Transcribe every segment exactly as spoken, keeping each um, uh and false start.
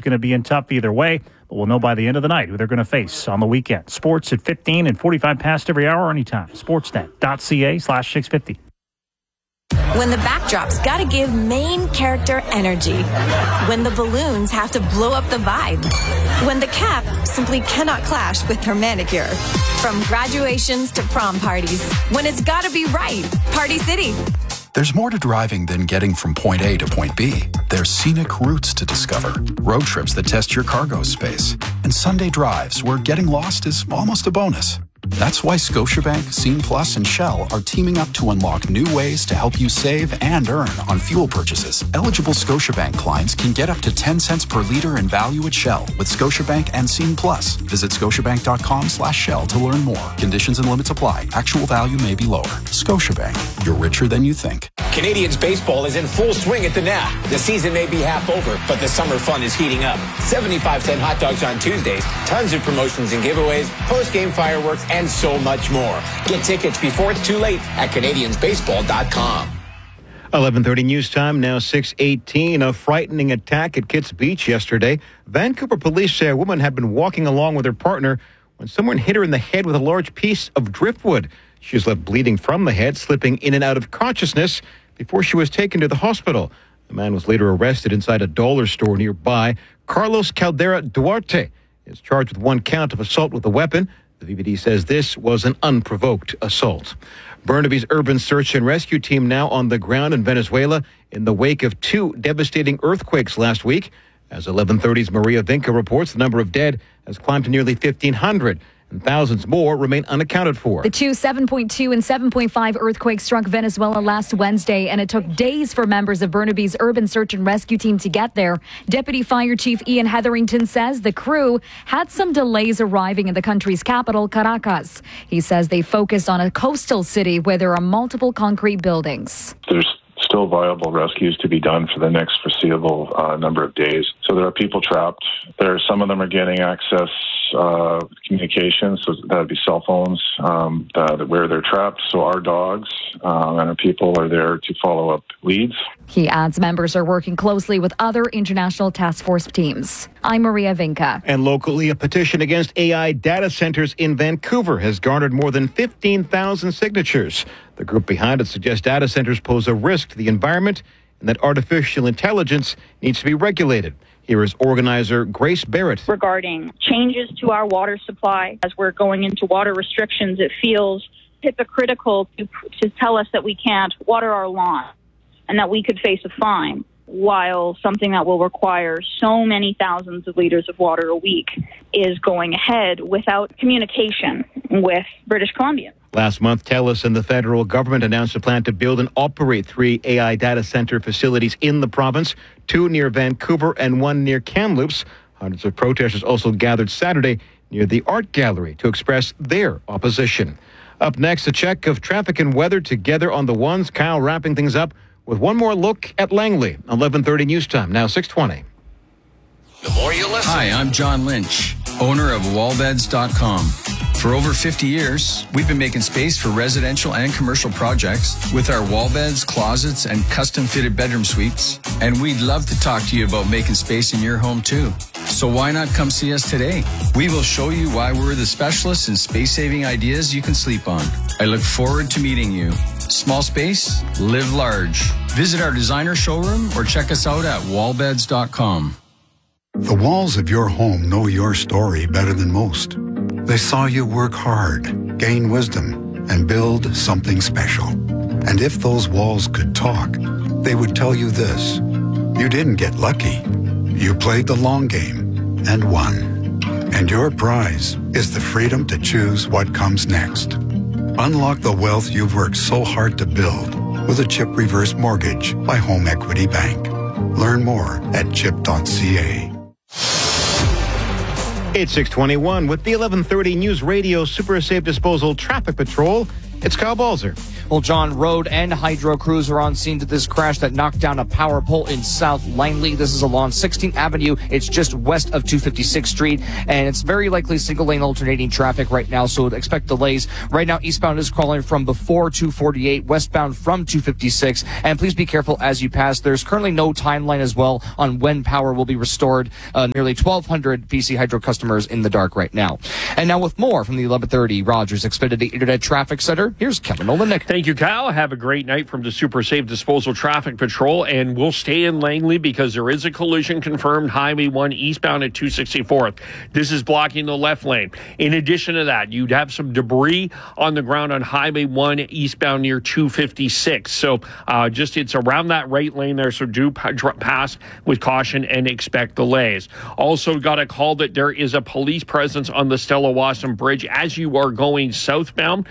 going to be in tough either way, but we'll know by the end of the night who they're going to face on the weekend. Sports at fifteen and forty-five past every hour anytime. Sportsnet.ca slash 650. When the backdrop's gotta give main character energy. When the balloons have to blow up the vibe. When the cap simply cannot clash with her manicure. From graduations to prom parties. When it's gotta be right. Party City. There's more to driving than getting from point A to point B. There's scenic routes to discover, road trips that test your cargo space, and Sunday drives where getting lost is almost a bonus. That's why Scotiabank, Scene Plus, and Shell are teaming up to unlock new ways to help you save and earn on fuel purchases. Eligible Scotiabank clients can get up to ten cents per litre in value at Shell with Scotiabank and Scene Plus. Visit scotiabank.com slash Shell to learn more. Conditions and limits apply. Actual value may be lower. Scotiabank. You're richer than you think. Canadians baseball is in full swing at the Nap. The season may be half over, but the summer fun is heating up. seventy-five cent hot dogs on Tuesdays, tons of promotions and giveaways, post-game fireworks, and so much more. Get tickets before it's too late at Canadians Baseball dot com. eleven thirty news time, now six eighteen. A frightening attack at Kits Beach yesterday. Vancouver police say a woman had been walking along with her partner when someone hit her in the head with a large piece of driftwood. She was left bleeding from the head, slipping in and out of consciousness before she was taken to the hospital. The man was later arrested inside a dollar store nearby. Carlos Caldera Duarte is charged with one count of assault with a weapon. The V B D says this was an unprovoked assault. Burnaby's urban search and rescue team now on the ground in Venezuela in the wake of two devastating earthquakes last week. As eleven thirty's Maria Vinca reports, the number of dead has climbed to nearly fifteen hundred. And thousands more remain unaccounted for. The two seven point two and seven point five earthquakes struck Venezuela last Wednesday, and it took days for members of Burnaby's urban search and rescue team to get there. Deputy Fire Chief Ian Hetherington says the crew had some delays arriving in the country's capital, Caracas. He says they focused on a coastal city where there are multiple concrete buildings. There's still viable rescues to be done for the next foreseeable uh, number of days. So there are people trapped. There are, some of them are getting access uh, communications, so that would be cell phones, um, that, where they're trapped. So our dogs um, and our people are there to follow up leads. He adds members are working closely with other international task force teams. I'm Maria Vinca. And locally, a petition against A I data centers in Vancouver has garnered more than fifteen thousand signatures. The group behind it suggests data centers pose a risk to the environment and that artificial intelligence needs to be regulated. Here is organizer Grace Barrett. Regarding changes to our water supply, as we're going into water restrictions, it feels hypocritical to, to tell us that we can't water our lawn and that we could face a fine, while something that will require so many thousands of liters of water a week is going ahead without communication with British Columbia. Last month, TELUS and the federal government announced a plan to build and operate three A I data center facilities in the province, two near Vancouver and one near Kamloops. Hundreds of protesters also gathered Saturday near the Art Gallery to express their opposition. Up next, a check of traffic and weather together on the ones. Kyle wrapping things up with one more look at Langley. eleven thirty news time, now six twenty. The more you listen. Hi, I'm John Lynch, owner of wall beds dot com. For over fifty years, we've been making space for residential and commercial projects with our wall beds, closets, and custom-fitted bedroom suites. And we'd love to talk to you about making space in your home, too. So why not come see us today? We will show you why we're the specialists in space-saving ideas you can sleep on. I look forward to meeting you. Small space, live large. Visit our designer showroom or check us out at wall beds dot com. The walls of your home know your story better than most. They saw you work hard, gain wisdom, and build something special. And if those walls could talk, they would tell you this: you didn't get lucky. You played the long game and won. And your prize is the freedom to choose what comes next. Unlock the wealth you've worked so hard to build with a CHIP Reverse Mortgage by Home Equity Bank. Learn more at chip dot c a. It's six twenty-one with the eleven thirty News Radio Super Safe Disposal Traffic Patrol. It's Kyle Balzer. Well, John, road and hydro crews are on scene to this crash that knocked down a power pole in South Langley. This is along sixteenth Avenue. It's just west of two fifty-sixth Street, and it's very likely single-lane alternating traffic right now, so expect delays. Right now, eastbound is crawling from before two forty-eight, westbound from two fifty-six, and please be careful as you pass. There's currently no timeline as well on when power will be restored. Uh, nearly twelve hundred B C Hydro customers in the dark right now. And now with more from the eleven thirty Rogers Xfinity Internet Traffic Center, here's Kevin Olenek. Thank you, Kyle. Have a great night from the Super Safe Disposal Traffic Patrol, and we'll stay in Langley because there is a collision confirmed Highway one eastbound at two sixty-fourth. This is blocking the left lane. In addition to that, you'd have some debris on the ground on Highway one eastbound near two fifty-six. So uh, just it's around that right lane there, so do p- pass with caution and expect delays. Also got a call that there is a police presence on the Stella Wasson Bridge as you are going southbound,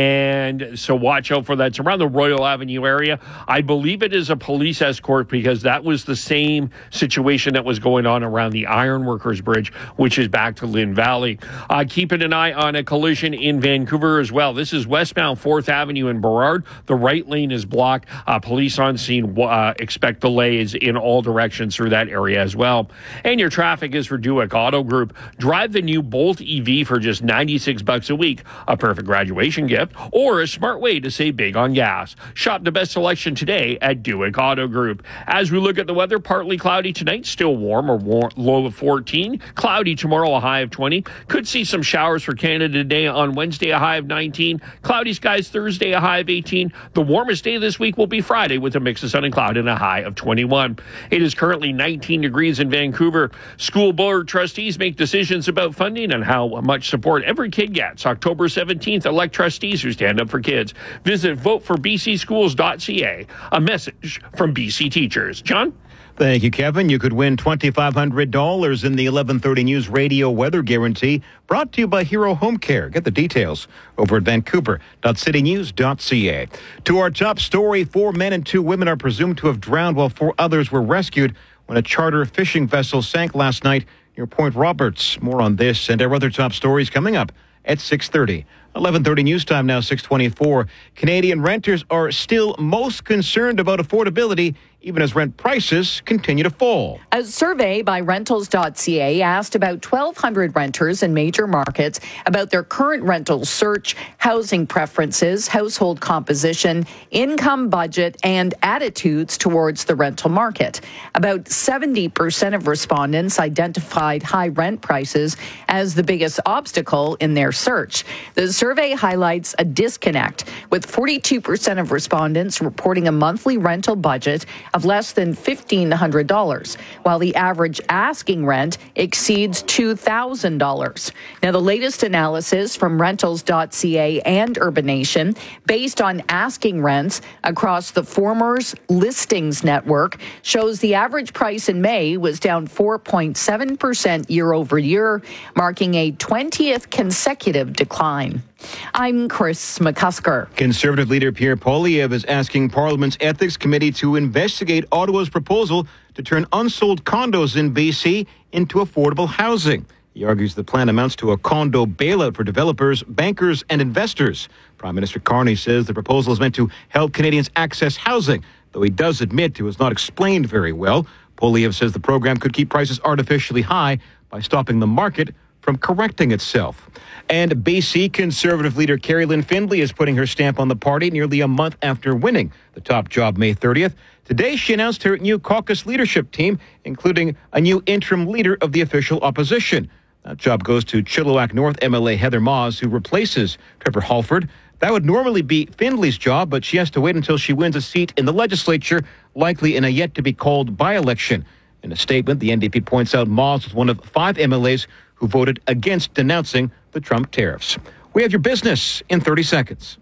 and so watch out for that. It's around the Royal Avenue area. I believe it is a police escort because that was the same situation that was going on around the Ironworkers Bridge, which is back to Lynn Valley. Uh, keeping an eye on a collision in Vancouver as well. This is westbound fourth Avenue in Burrard. The right lane is blocked. Uh, police on scene uh, expect delays in all directions through that area as well. And your traffic is for Duick Auto Group. Drive the new Bolt E V for just ninety-six bucks a week, a perfect graduation gift, or a smart way to save big on gas. Shop the best selection today at Duick Auto Group. As we look at the weather, partly cloudy tonight, still warm, or warm, low of fourteen. Cloudy tomorrow, a high of twenty. Could see some showers for Canada today. On Wednesday, a high of nineteen. Cloudy skies Thursday, a high of eighteen. The warmest day this week will be Friday with a mix of sun and cloud and a high of twenty-one. It is currently nineteen degrees in Vancouver. School board trustees make decisions about funding and how much support every kid gets. October seventeenth, elect trustees who stand up for kids. Visit vote for b c schools dot c a. A message from B C teachers. John? Thank you, Kevin. You could win twenty-five hundred dollars in the eleven thirty News Radio Weather Guarantee, brought to you by Hero Home Care. Get the details over at vancouver dot city news dot c a. To our top story, four men and two women are presumed to have drowned while four others were rescued when a charter fishing vessel sank last night near Point Roberts. More on this and our other top stories coming up at six thirty. eleven thirty News Time now, six twenty-four. Canadian renters are still most concerned about affordability, even as rent prices continue to fall. A survey by rentals dot c a asked about twelve hundred renters in major markets about their current rental search, housing preferences, household composition, income budget, and attitudes towards the rental market. About seventy percent of respondents identified high rent prices as the biggest obstacle in their search. The survey highlights a disconnect, with forty-two percent of respondents reporting a monthly rental budget of less than fifteen hundred dollars, while the average asking rent exceeds two thousand dollars. Now, the latest analysis from rentals dot c a and Urbanation, based on asking rents across the Formers Listings Network, shows the average price in May was down four point seven percent year over year, marking a twentieth consecutive decline. I'm Chris McCusker. Conservative leader Pierre Poilievre is asking Parliament's Ethics Committee to investigate Ottawa's proposal to turn unsold condos in B C into affordable housing. He argues the plan amounts to a condo bailout for developers, bankers, and investors. Prime Minister Carney says the proposal is meant to help Canadians access housing, though he does admit it was not explained very well. Poilievre says the program could keep prices artificially high by stopping the market from correcting itself. And B C Conservative leader Carrie Lynn Findlay is putting her stamp on the party nearly a month after winning the top job May thirtieth. Today, she announced her new caucus leadership team, including a new interim leader of the official opposition. That job goes to Chilliwack North M L A Heather Maas, who replaces Trevor Halford. That would normally be Findlay's job, but she has to wait until she wins a seat in the legislature, likely in a yet-to-be-called by-election. In a statement, the N D P points out Maas was one of five M L As who voted against denouncing the Trump tariffs. We have your business in thirty seconds.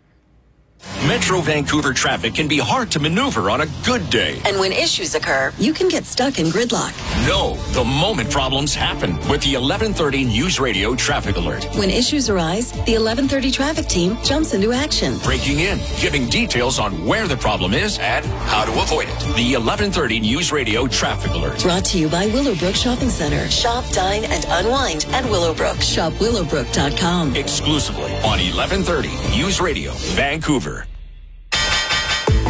Metro Vancouver traffic can be hard to maneuver on a good day. And when issues occur, you can get stuck in gridlock. No, the moment problems happen with the eleven thirty News Radio Traffic Alert. When issues arise, the eleven thirty traffic team jumps into action. Breaking in, giving details on where the problem is and how to avoid it. The eleven thirty News Radio Traffic Alert. Brought to you by Willowbrook Shopping Center. Shop, dine, and unwind at Willowbrook. Shop willowbrook dot com. Exclusively on eleven thirty News Radio Vancouver.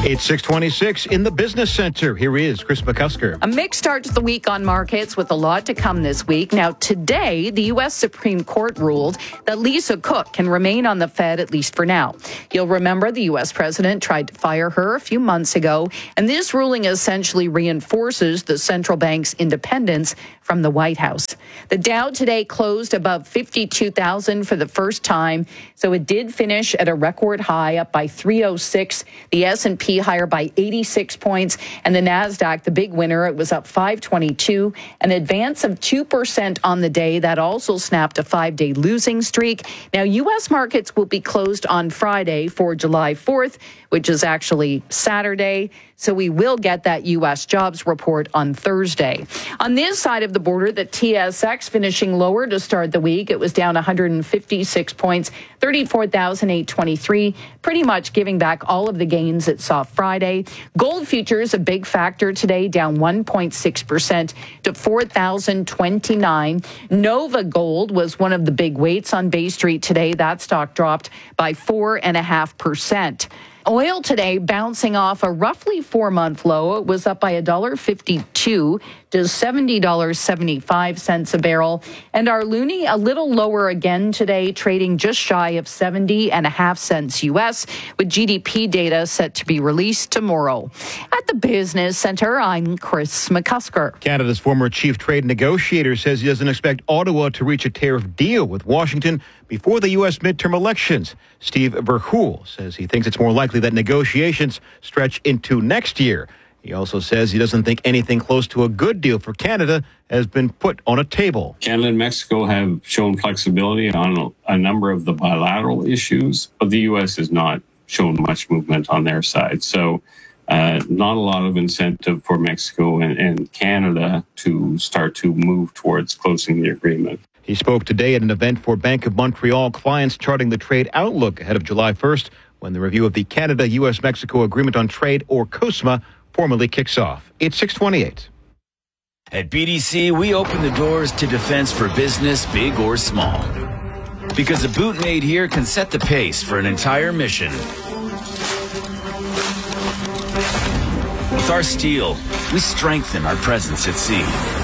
It's six twenty-six in the business center. Here is Chris McCusker. A mixed start to the week on markets with a lot to come this week. Now, today, the U S Supreme Court ruled that Lisa Cook can remain on the Fed, at least for now. You'll remember the U S president tried to fire her a few months ago, and this ruling essentially reinforces the central bank's independence from the White House. The Dow today closed above fifty-two thousand for the first time, so it did finish at a record high, up by three oh six. The S and P higher by eighty-six points, and the Nasdaq, the big winner, it was up five twenty-two, an advance of two percent on the day. That also snapped a five-day losing streak. Now, U S markets will be closed on Friday for July fourth, which is actually Saturday. So we will get that U S jobs report on Thursday. On this side of the border, the T S X finishing lower to start the week. It was down one hundred fifty-six points, thirty-four thousand eight hundred twenty-three, pretty much giving back all of the gains it saw Friday. Gold futures, a big factor today, down one point six percent to four thousand twenty-nine. Nova Gold was one of the big weights on Bay Street today. That stock dropped by four point five percent. Oil today bouncing off a roughly four-month low. It was up by one dollar fifty-two to seventy dollars and seventy-five cents a barrel. And our loonie a little lower again today, trading just shy of seventy and a half cents U S, with G D P data set to be released tomorrow. At the Business Center, I'm Chris McCusker. Canada's former chief trade negotiator says he doesn't expect Ottawa to reach a tariff deal with Washington before the U S midterm elections. Steve Verhoeven says he thinks it's more likely that negotiations stretch into next year. He also says he doesn't think anything close to a good deal for Canada has been put on a table. Canada and Mexico have shown flexibility on a number of the bilateral issues, but the U S has not shown much movement on their side. So uh, not a lot of incentive for Mexico and, and Canada to start to move towards closing the agreement. He spoke today at an event for Bank of Montreal clients charting the trade outlook ahead of July first, when the review of the Canada-U S Mexico Agreement on Trade, or COSMA, formally kicks off. It's six twenty-eight. At B D C, we open the doors to defense for business, big or small. Because a boot made here can set the pace for an entire mission. With our steel, we strengthen our presence at sea.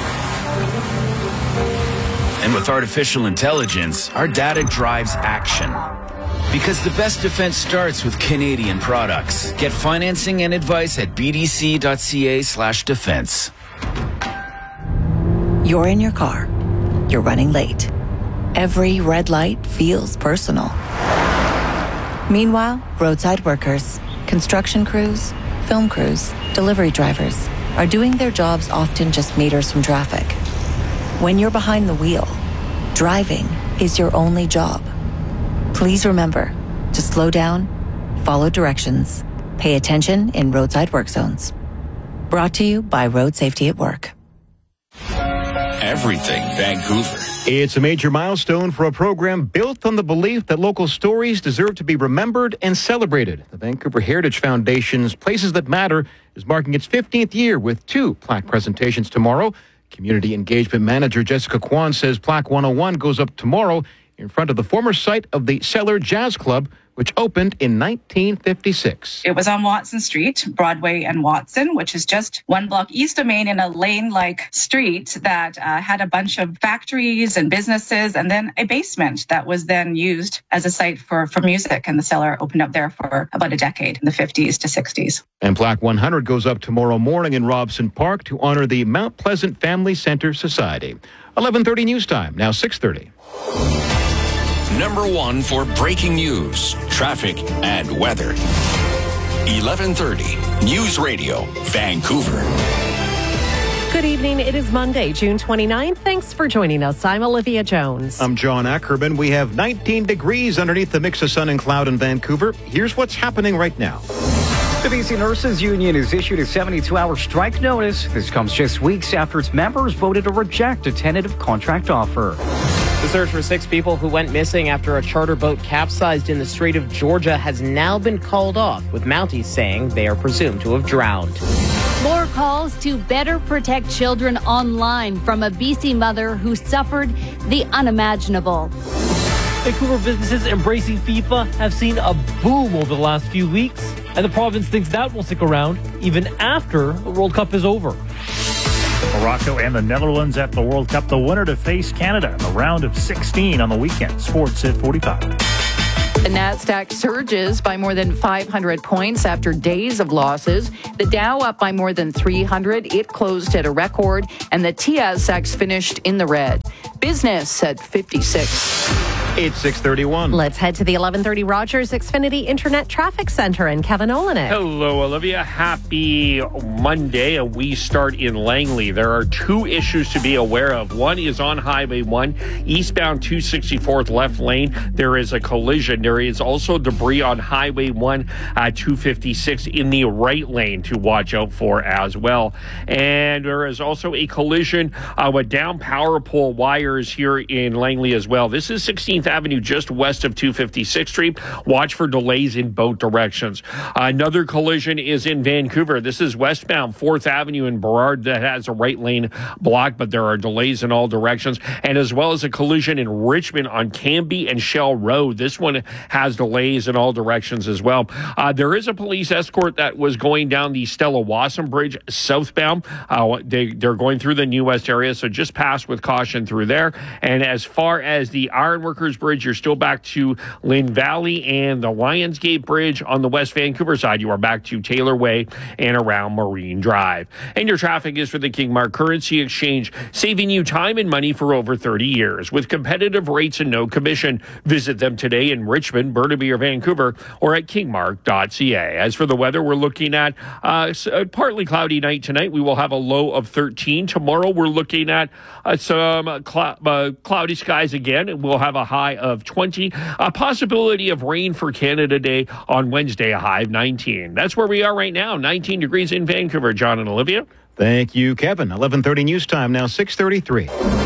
And with artificial intelligence, our data drives action. Because the best defense starts with Canadian products. Get financing and advice at bdc.ca slash defense. You're in your car. You're running late. Every red light feels personal. Meanwhile, roadside workers, construction crews, film crews, delivery drivers are doing their jobs often just meters from traffic. When you're behind the wheel, driving is your only job. Please remember to slow down, follow directions, pay attention in roadside work zones. Brought to you by Road Safety at Work. Everything Vancouver. It's a major milestone for a program built on the belief that local stories deserve to be remembered and celebrated. The Vancouver Heritage Foundation's Places That Matter is marking its fifteenth year with two plaque presentations tomorrow. Community Engagement Manager Jessica Kwan says Plaque one oh one goes up tomorrow in front of the former site of the Cellar Jazz Club, which opened in nineteen fifty-six. It was on Watson Street, Broadway and Watson, which is just one block east of Main in a lane-like street that uh, had a bunch of factories and businesses, and then a basement that was then used as a site for, for music. And the Cellar opened up there for about a decade, in the fifties to sixties. And Plaque one hundred goes up tomorrow morning in Robson Park to honor the Mount Pleasant Family Center Society. eleven thirty news time, now six thirty. Number one for breaking news, traffic, and weather. eleven thirty News Radio, Vancouver. Good evening. It is Monday, June twenty-ninth. Thanks for joining us. I'm Olivia Jones. I'm John Ackerman. We have nineteen degrees underneath the mix of sun and cloud in Vancouver. Here's what's happening right now. The B C Nurses Union has issued a seventy-two hour strike notice. This comes just weeks after its members voted to reject a tentative contract offer. The search for six people who went missing after a charter boat capsized in the Strait of Georgia has now been called off, with Mounties saying they are presumed to have drowned. More calls to better protect children online from a B C mother who suffered the unimaginable. Vancouver businesses embracing FIFA have seen a boom over the last few weeks. and the province thinks that will stick around even after the World Cup is over. Morocco and the Netherlands at the World Cup. The winner to face Canada in the round of sixteen on the weekend. Sports at forty-five. The Nasdaq surges by more than five hundred points after days of losses. The Dow up by more than three hundred. It closed at a record, and the T S X finished in the red. Business at fifty-six. It's six thirty-one. Let's head to the eleven thirty Rogers Xfinity Internet Traffic Center and Kevin Olenek. Hello, Olivia. Happy Monday. And we start in Langley. There are two issues to be aware of. One is on Highway one, eastbound two sixty-fourth left lane. There is a collision. There is also debris on Highway one at two fifty-six in the right lane to watch out for as well. And there is also a collision uh, with down power pole wires here in Langley as well. This is sixteenth Avenue, just west of two fifty-sixth Street. Watch for delays in both directions. Another collision is in Vancouver. This is westbound fourth Avenue in Burrard that has a right lane blocked, but there are delays in all directions. And as well as a collision in Richmond on Cambie and Shell Road. This one has delays in all directions as well. Uh, there is a police escort that was going down the Stella Wasson Bridge southbound. Uh, they, they're going through the New West area, so just pass with caution through there. And as far as the Ironworkers Bridge, you're still back to Lynn Valley, and the Lionsgate Bridge on the West Vancouver side, you are back to Taylor Way and around Marine Drive. And your traffic is for the Kingmark Currency Exchange, saving you time and money for over thirty years with competitive rates and no commission. Visit them today in Richmond, Burnaby, or Vancouver, or at kingmark dot c a. As for the weather, we're looking at uh, a partly cloudy night tonight. We will have a low of thirteen. Tomorrow, we're looking at uh, some cl- uh, cloudy skies again, and we'll have a high of twenty. A possibility of rain for Canada Day on Wednesday, a high of nineteen. That's where we are right now, nineteen degrees in Vancouver. John and Olivia. Thank you, Kevin. eleven thirty news time, now six thirty-three.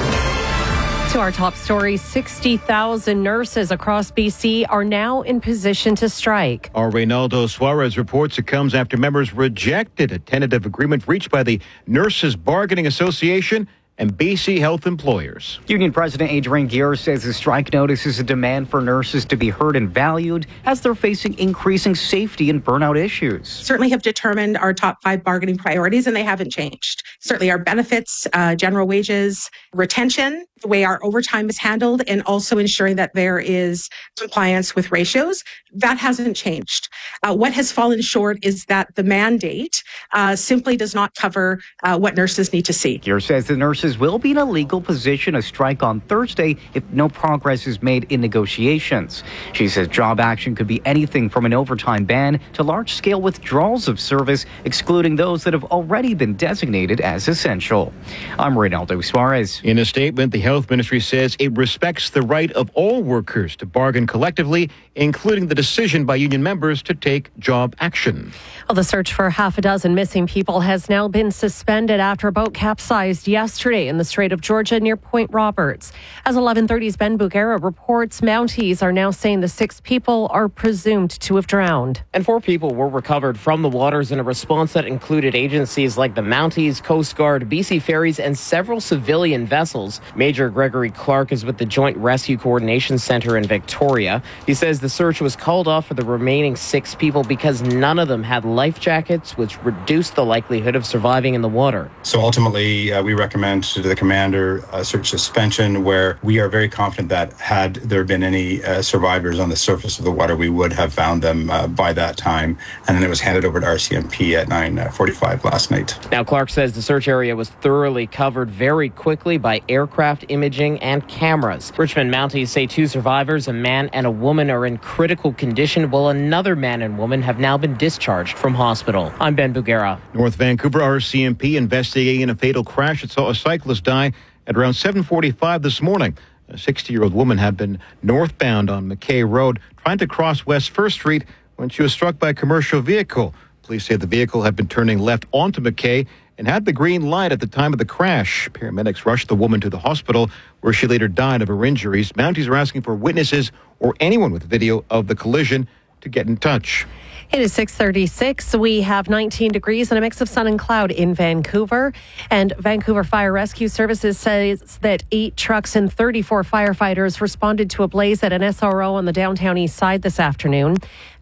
To our top story, sixty thousand nurses across B C are now in position to strike. Our Reynaldo Suarez reports it comes after members rejected a tentative agreement reached by the Nurses Bargaining Association and B C Health employers. Union President Adrian Gear says the strike notice is a demand for nurses to be heard and valued as they're facing increasing safety and burnout issues. Certainly have determined our top five bargaining priorities, and they haven't changed. Certainly our benefits, uh, general wages, retention, the way our overtime is handled, and also ensuring that there is compliance with ratios. That hasn't changed. Uh, what has fallen short is that the mandate uh, simply does not cover uh, what nurses need to see. Gear says the nurses will be in a legal position to strike on Thursday if no progress is made in negotiations. She says job action could be anything from an overtime ban to large-scale withdrawals of service, excluding those that have already been designated as essential. I'm Reynaldo Suarez. In a statement, the health ministry says it respects the right of all workers to bargain collectively, including the decision by union members to take job action. Well, the search for half a dozen missing people has now been suspended after a boat capsized yesterday in the Strait of Georgia near Point Roberts. As eleven thirty's Ben Bugera reports, Mounties are now saying the six people are presumed to have drowned. And four people were recovered from the waters in a response that included agencies like the Mounties, Coast Guard, B C Ferries, and several civilian vessels. Major Gregory Clark is with the Joint Rescue Coordination Center in Victoria. He says the search was called off for the remaining six people because none of them had life jackets, which reduced the likelihood of surviving in the water. So ultimately, uh, we recommend to the commander a search suspension where we are very confident that had there been any uh, survivors on the surface of the water, we would have found them uh, by that time. And then it was handed over to R C M P at nine forty-five last night. Now, Clark says the search area was thoroughly covered very quickly by aircraft imaging and cameras. Richmond Mounties say two survivors, a man and a woman, are in critical condition, while another man and woman have now been discharged from hospital. I'm Ben Bugera. North Vancouver R C M P investigating a fatal crash that saw a cyclist die at around seven forty-five this morning. A sixty-year-old woman had been northbound on McKay Road trying to cross West First Street when she was struck by a commercial vehicle. Police say the vehicle had been turning left onto McKay and had the green light at the time of the crash. Paramedics rushed the woman to the hospital where she later died of her injuries. Mounties are asking for witnesses or anyone with video of the collision to get in touch. It is six thirty-six. We have nineteen degrees and a mix of sun and cloud in Vancouver. And Vancouver Fire Rescue Services says that eight trucks and thirty-four firefighters responded to a blaze at an S R O on the downtown east side this afternoon.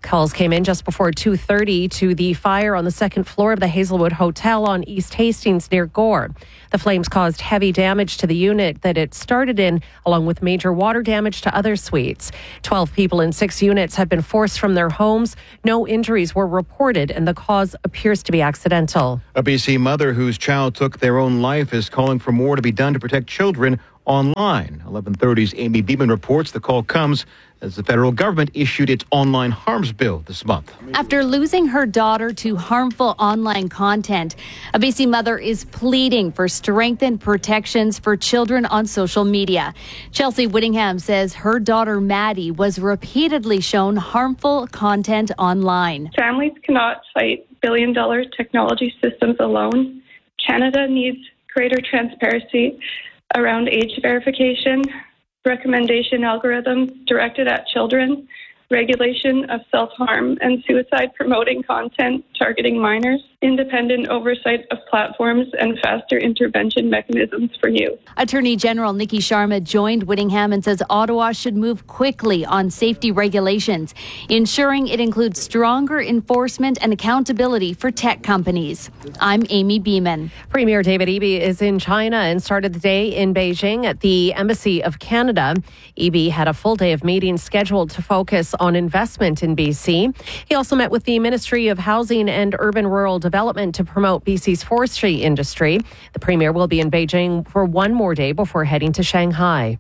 Calls came in just before two thirty to the fire on the second floor of the Hazelwood Hotel on East Hastings near Gore. The flames caused heavy damage to the unit that it started in, along with major water damage to other suites. Twelve people in six units have been forced from their homes. No injuries were reported, and the cause appears to be accidental. A B C mother whose child took their own life is calling for more to be done to protect children online. eleven thirty's Amy Beeman reports the call comes as the federal government issued its online harms bill this month. After losing her daughter to harmful online content, a B C mother is pleading for strengthened protections for children on social media. Chelsea Whittingham says her daughter Maddie was repeatedly shown harmful content online. Families cannot fight billion-dollar technology systems alone. Canada needs greater transparency around age verification, recommendation algorithms directed at children, regulation of self-harm and suicide-promoting content targeting minors, independent oversight of platforms, and faster intervention mechanisms for youth. Attorney General Nikki Sharma joined Whittingham and says Ottawa should move quickly on safety regulations, ensuring it includes stronger enforcement and accountability for tech companies. I'm Amy Beeman. Premier David Eby is in China and started the day in Beijing at the Embassy of Canada. Eby had a full day of meetings scheduled to focus on investment in B C. He also met with the Ministry of Housing and Urban Rural Development to promote B C's forestry industry. The Premier will be in Beijing for one more day before heading to Shanghai.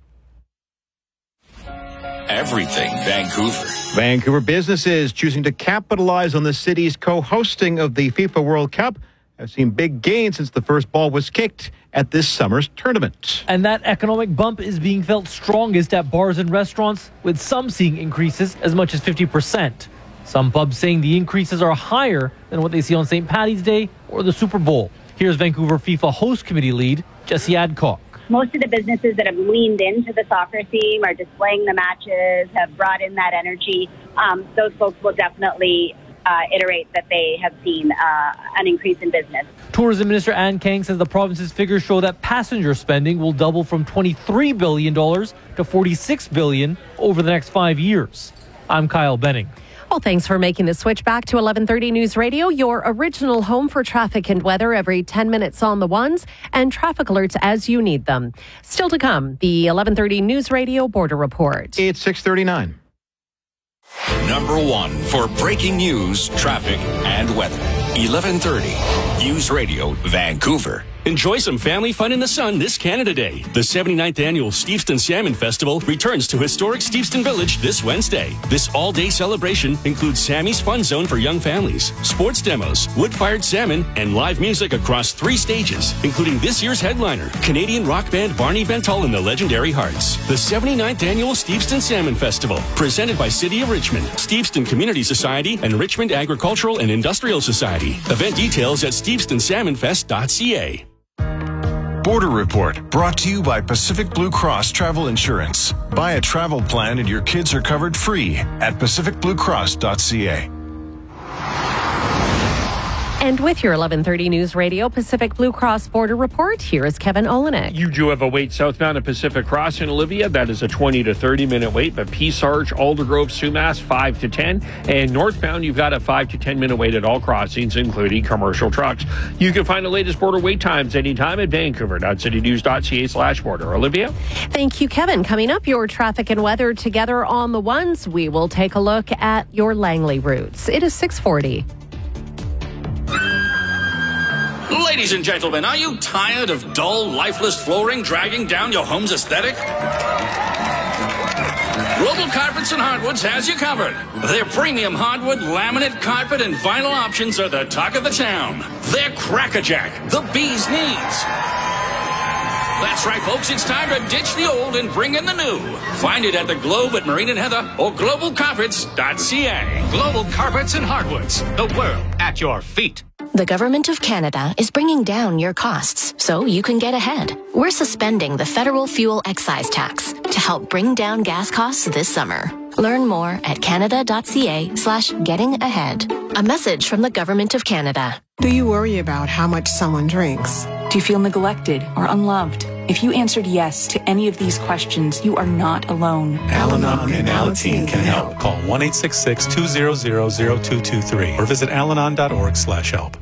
Everything Vancouver. Vancouver businesses choosing to capitalize on the city's co-hosting of the FIFA World Cup have seen big gains since the first ball was kicked at this summer's tournament. And that economic bump is being felt strongest at bars and restaurants, with some seeing increases as much as fifty percent. Some pubs saying the increases are higher than what they see on Saint Paddy's Day or the Super Bowl. Here's Vancouver FIFA Host Committee lead Jesse Adcock. Most of the businesses that have leaned into the soccer theme, are displaying the matches, have brought in that energy. Um, those folks will definitely uh, iterate that they have seen uh, an increase in business. Tourism Minister Ann Kang says the province's figures show that passenger spending will double from twenty-three billion dollars to forty-six billion dollars over the next five years. I'm Kyle Benning. Well, thanks for making the switch back to eleven thirty News Radio, your original home for traffic and weather every ten minutes on the ones, and traffic alerts as you need them. Still to come, the eleven thirty News Radio Border Report. It's six thirty-nine. Number one for breaking news, traffic, and weather. eleven thirty News Radio, Vancouver. Enjoy some family fun in the sun this Canada Day. The seventy-ninth Annual Steveston Salmon Festival returns to historic Steveston Village this Wednesday. This all-day celebration includes Sammy's Fun Zone for young families, sports demos, wood-fired salmon, and live music across three stages, including this year's headliner, Canadian rock band Barney Bentall and the Legendary Hearts. The seventy-ninth Annual Steveston Salmon Festival, presented by City of Richmond, Steveston Community Society, and Richmond Agricultural and Industrial Society. Event details at steveston salmon fest dot c a. Border Report, brought to you by Pacific Blue Cross Travel Insurance. Buy a travel plan and your kids are covered free at pacific blue cross dot c a. And with your eleven thirty News Radio Pacific Blue Cross Border Report, here is Kevin Olenek. You do have a wait southbound at Pacific Crossing, Olivia. That is a twenty to thirty minute wait. But Peace Arch, Aldergrove, Sumas, five to ten. And northbound, you've got a five to ten minute wait at all crossings, including commercial trucks. You can find the latest border wait times anytime at vancouver dot city news dot c a slash border. Olivia? Thank you, Kevin. Coming up, your traffic and weather together on the ones. We will take a look at your Langley routes. It is six forty. Ladies and gentlemen, are you tired of dull, lifeless flooring dragging down your home's aesthetic? Global Carpets and Hardwoods has you covered. Their premium hardwood, laminate, carpet, and vinyl options are the talk of the town. They're crackerjack, the bee's knees. That's right, folks. It's time to ditch the old and bring in the new. Find it at the Globe at Marine and Heather or global carpets dot c a. Global Carpets and Hardwoods, the world at your feet. The Government of Canada is bringing down your costs so you can get ahead. We're suspending the federal fuel excise tax to help bring down gas costs this summer. Learn more at canada dot c a slash getting ahead. A message from the Government of Canada. Do you worry about how much someone drinks? Do you feel neglected or unloved? If you answered yes to any of these questions, you are not alone. Al-Anon and Alateen can help. Call one eight six six, two zero zero, zero two two three or visit alanon dot org slash help.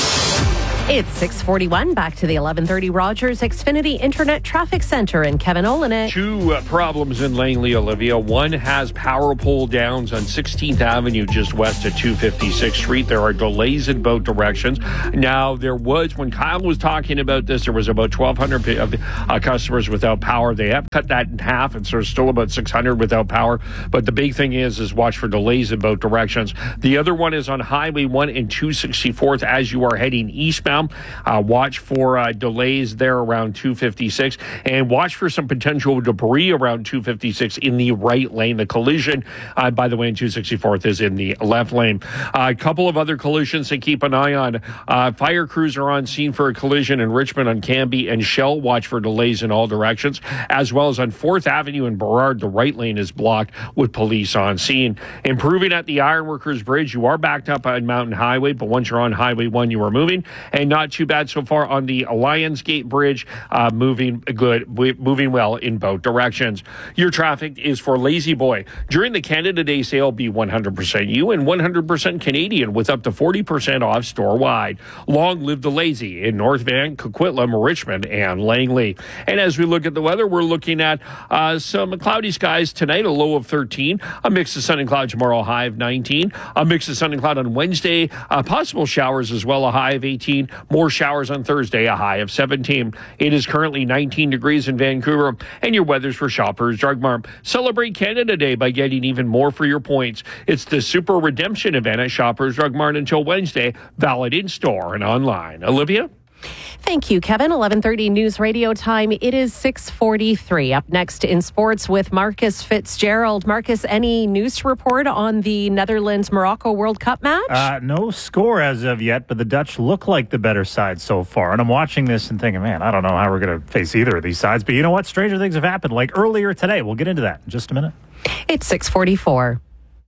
It's six forty-one. Back to the eleven thirty Rogers Xfinity Internet Traffic Center and Kevin Olenek. Two uh, problems in Langley, Olivia. One has power pole downs on sixteenth Avenue just west of two fifty-sixth Street. There are delays in both directions. Now, there was, when Kyle was talking about this, there was about twelve hundred uh, customers without power. They have cut that in half, and so there's still about six hundred without power. But the big thing is, is watch for delays in both directions. The other one is on Highway one and two sixty-fourth as you are heading eastbound. Uh, watch for uh, delays there around two fifty-six, and watch for some potential debris around two fifty-six in the right lane. The collision, uh, by the way, in two sixty-fourth is in the left lane. Uh, a couple of other collisions to keep an eye on. Uh, fire crews are on scene for a collision in Richmond on Canby and Shell. Watch for delays in all directions, as well as on fourth Avenue in Burrard. The right lane is blocked with police on scene. Improving at the Ironworkers Bridge. You are backed up on Mountain Highway, but once you're on Highway one, you are moving, and not too bad so far on the Lions Gate Bridge. Uh, moving good, moving well in both directions. Your traffic is for Lazy Boy. During the Canada Day sale, be one hundred percent you and one hundred percent Canadian with up to forty percent off store-wide. Long live the Lazy in North Van, Coquitlam, Richmond, and Langley. And as we look at the weather, we're looking at uh, some cloudy skies tonight, a low of thirteen, a mix of sun and cloud tomorrow, a high of nineteen, a mix of sun and cloud on Wednesday, uh, possible showers as well, a high of eighteen, more showers on Thursday, a high of seventeen. It is currently nineteen degrees in Vancouver, and your weather's for Shoppers Drug Mart. Celebrate Canada Day by getting even more for your points. It's the Super Redemption event at Shoppers Drug Mart until Wednesday, valid in store and online. Olivia? Thank you, Kevin. eleven thirty News Radio time. It is six forty-three. Up next in sports with Marcus Fitzgerald. Marcus, any news to report on the Netherlands-Morocco World Cup match? Uh, no score as of yet, but the Dutch look like the better side so far. And I'm watching this and thinking, man, I don't know how we're going to face either of these sides. But you know what? Stranger things have happened, like earlier today. We'll get into that in just a minute. It's six forty-four.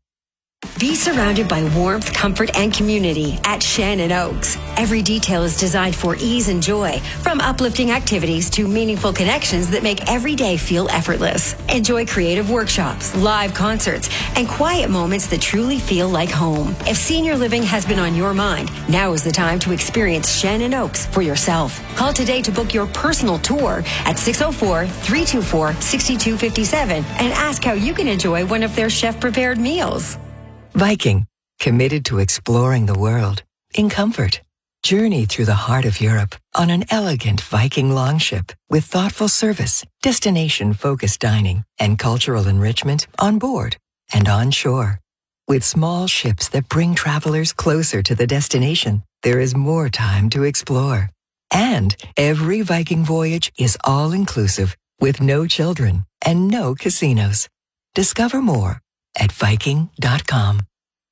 Be surrounded by warmth, comfort, and community at Shannon Oaks. Every detail is designed for ease and joy, from uplifting activities to meaningful connections that make every day feel effortless. Enjoy creative workshops, live concerts, and quiet moments that truly feel like home. If senior living has been on your mind, now is the time to experience Shannon Oaks for yourself. Call today to book your personal tour at six oh four, three two four, six two five seven and ask how you can enjoy one of their chef-prepared meals. Viking, committed to exploring the world in comfort. Journey through the heart of Europe on an elegant Viking longship with thoughtful service, destination-focused dining, and cultural enrichment on board and on shore. With small ships that bring travelers closer to the destination, there is more time to explore. And every Viking voyage is all-inclusive with no children and no casinos. Discover more at Viking dot com.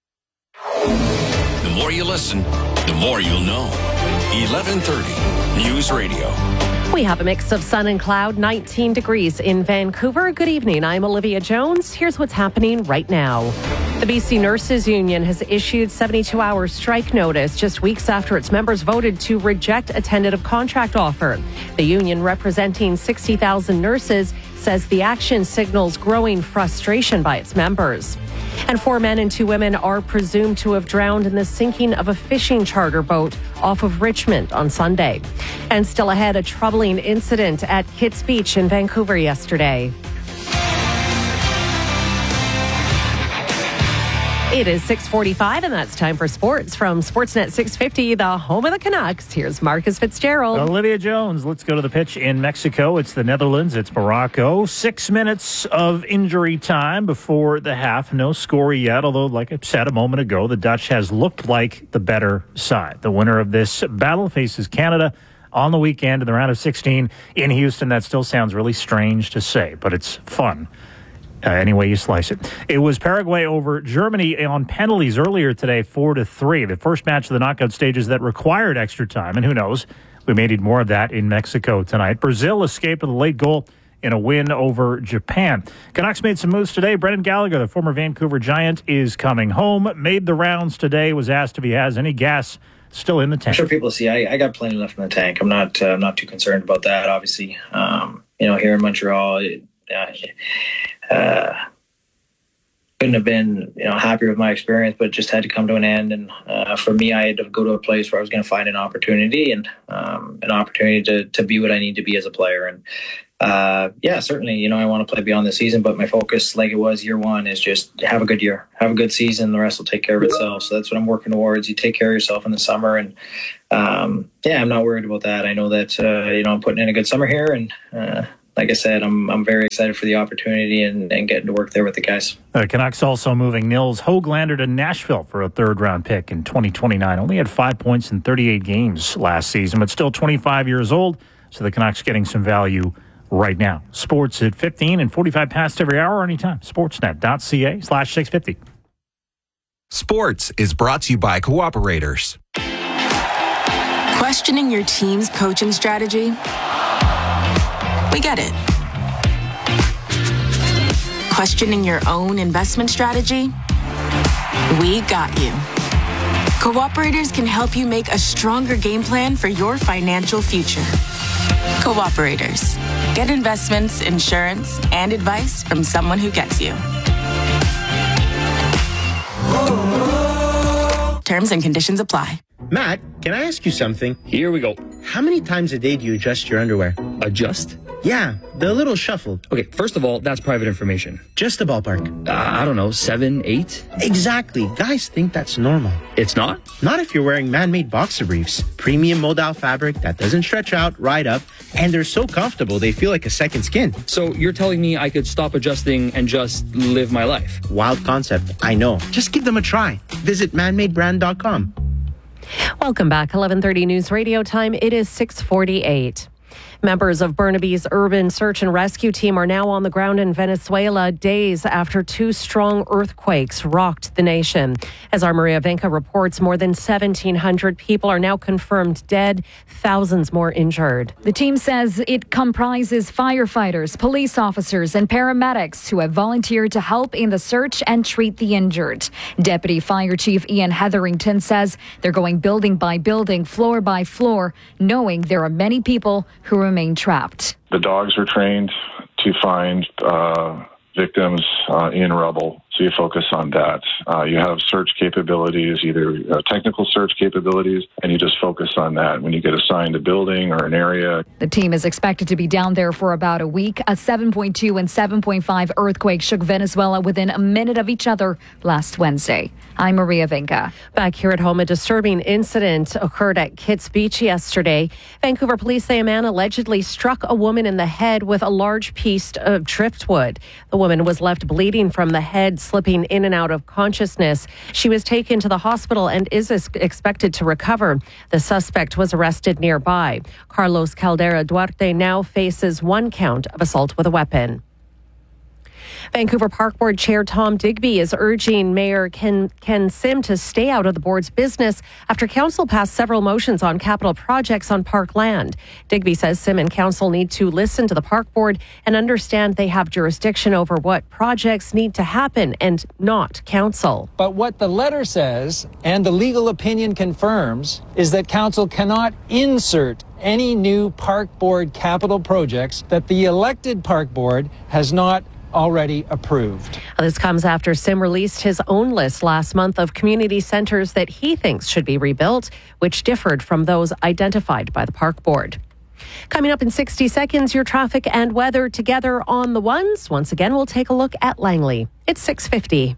The more you listen, the more you'll know. eleven thirty News Radio. We have a mix of sun and cloud, nineteen degrees in Vancouver. Good evening. I'm Olivia Jones. Here's what's happening right now. The B C Nurses Union has issued seventy-two hour strike notice just weeks after its members voted to reject a tentative contract offer. The union, representing sixty thousand nurses, says the action signals growing frustration by its members. And four men and two women are presumed to have drowned in the sinking of a fishing charter boat off of Richmond on Sunday. And still ahead, a troubling incident at Kits Beach in Vancouver yesterday. It is six forty-five, and that's time for sports from Sportsnet six fifty, the home of the Canucks. Here's Marcus Fitzgerald. Olivia Jones, let's go to the pitch in Mexico. It's the Netherlands, it's Morocco. Six minutes of injury time before the half. No score yet, although, like I said a moment ago, the Dutch has looked like the better side. The winner of this battle faces Canada on the weekend in the round of sixteen in Houston. That still sounds really strange to say, but it's fun. Uh, any way you slice it. It was Paraguay over Germany on penalties earlier today, four to three. The first match of the knockout stages that required extra time, and who knows, we may need more of that in Mexico tonight. Brazil escaped with a late goal in a win over Japan. Canucks made some moves today. Brendan Gallagher, the former Vancouver Giant, is coming home. Made the rounds today. Was asked if he has any gas still in the tank. I'm sure people see I, I got plenty left in the tank. I'm not uh, I'm not too concerned about that. Obviously, um, you know, here in Montreal, it, uh, couldn't have been you know happier with my experience, but it just had to come to an end. And uh, for me, I had to go to a place where I was going to find an opportunity and um, an opportunity to to be what I need to be as a player. And uh, yeah, certainly, you know, I want to play beyond the season, but my focus, like it was year one, is just have a good year, have a good season. The rest will take care of itself. So that's what I'm working towards. You take care of yourself in the summer, and um, yeah, I'm not worried about that. I know that uh, you know I'm putting in a good summer here, and uh, like I said, I'm I'm very excited for the opportunity and, and getting to work there with the guys. The Canucks also moving Nils Höglander to Nashville for a third-round pick in twenty twenty-nine. Only had five points in thirty-eight games last season, but still twenty-five years old. So the Canucks getting some value right now. Sports at fifteen and forty-five past every hour, anytime. Sportsnet.ca slash 650. Sports is brought to you by Cooperators. Questioning your team's coaching strategy? We get it. Questioning your own investment strategy? We got you. Cooperators can help you make a stronger game plan for your financial future. Cooperators. Get investments, insurance, and advice from someone who gets you. Terms and conditions apply. Matt, can I ask you something? Here we go. How many times a day do you adjust your underwear? Adjust? Yeah, the little shuffle. Okay, first of all, that's private information. Just a ballpark. Uh, I don't know, seven, eight? Exactly. Guys think that's normal. It's not? Not if you're wearing man-made boxer briefs. Premium modal fabric that doesn't stretch out, ride up, and they're so comfortable they feel like a second skin. So you're telling me I could stop adjusting and just live my life? Wild concept, I know. Just give them a try. Visit man made brand dot com. Welcome back. eleven thirty News Radio time. It is six forty-eight. Members of Burnaby's urban search and rescue team are now on the ground in Venezuela days after two strong earthquakes rocked the nation. As our Maria Venka reports, more than seventeen hundred people are now confirmed dead, thousands more injured. The team says it comprises firefighters, police officers, and paramedics who have volunteered to help in the search and treat the injured. Deputy Fire Chief Ian Hetherington says they're going building by building, floor by floor, knowing there are many people who remain trapped. The dogs were trained to find uh, victims uh, in rubble, so you focus on that. Uh, you have search capabilities, either uh, technical search capabilities, and you just focus on that when you get assigned a building or an area. The team is expected to be down there for about a week. A seven point two and seven point five earthquake shook Venezuela within a minute of each other last Wednesday. I'm Maria Venka. Back here at home, a disturbing incident occurred at Kits Beach yesterday. Vancouver police say a man allegedly struck a woman in the head with a large piece of driftwood. The woman was left bleeding from the head, slipping in and out of consciousness. She was taken to the hospital and is expected to recover. The suspect was arrested nearby. Carlos Caldera Duarte now faces one count of assault with a weapon. Vancouver Park Board Chair Tom Digby is urging Mayor Ken, Ken Sim to stay out of the board's business after council passed several motions on capital projects on park land. Digby says Sim and council need to listen to the park board and understand they have jurisdiction over what projects need to happen and not council. But what the letter says, and the legal opinion confirms, is that council cannot insert any new park board capital projects that the elected park board has not already approved. This comes after Sim released his own list last month of community centres that he thinks should be rebuilt, which differed from those identified by the park board. Coming up in sixty seconds, your traffic and weather together on the ones. Once again, we'll take a look at Langley. It's six fifty.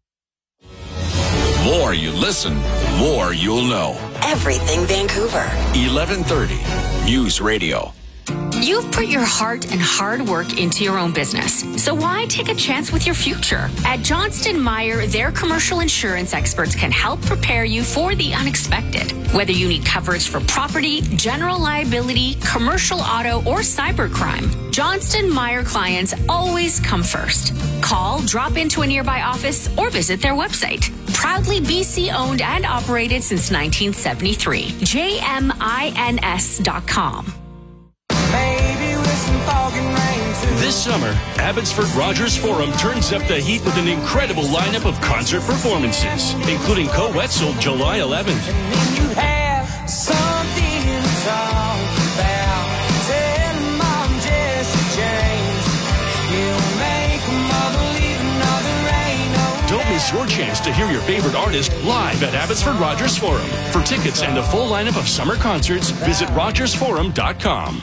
More you listen, more you'll know. Everything Vancouver. eleven thirty News Radio. You've put your heart and hard work into your own business, so why take a chance with your future? At Johnston Meyer, their commercial insurance experts can help prepare you for the unexpected. Whether you need coverage for property, general liability, commercial auto, or cybercrime, Johnston Meyer clients always come first. Call, drop into a nearby office, or visit their website. Proudly B C owned and operated since nineteen seventy-three. J M I N S dot com. This summer, Abbotsford Rogers Forum turns up the heat with an incredible lineup of concert performances, including Co-Wetzel July eleventh. is your chance to hear your favorite artist live at Abbotsford Rogers Forum. For tickets and a full lineup of summer concerts, visit rogers forum dot com.